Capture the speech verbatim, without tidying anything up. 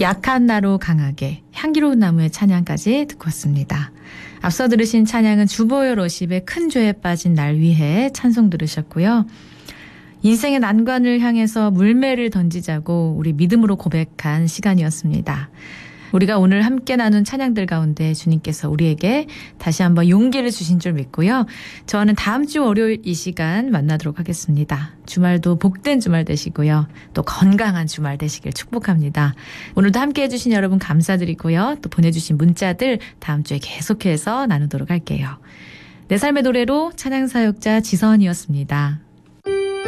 약한 나로 강하게, 향기로운 나무의 찬양까지 듣고 왔습니다. 앞서 들으신 찬양은 주보열 오십의 큰 죄에 빠진 날 위해 찬송 들으셨고요. 인생의 난관을 향해서 물매를 던지자고 우리 믿음으로 고백한 시간이었습니다. 우리가 오늘 함께 나눈 찬양들 가운데 주님께서 우리에게 다시 한번 용기를 주신 줄 믿고요. 저는 다음 주 월요일 이 시간 만나도록 하겠습니다. 주말도 복된 주말 되시고요. 또 건강한 주말 되시길 축복합니다. 오늘도 함께 해주신 여러분 감사드리고요. 또 보내주신 문자들 다음 주에 계속해서 나누도록 할게요. 내 삶의 노래로 찬양사역자 지선이었습니다.